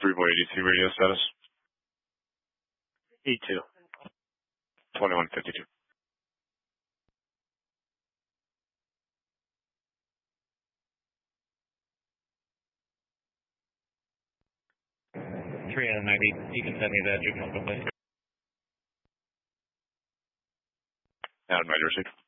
3.82 radio status. E2. 2152. Three out of 90. You can send me that juvenile complaint. Adam, ready to receive.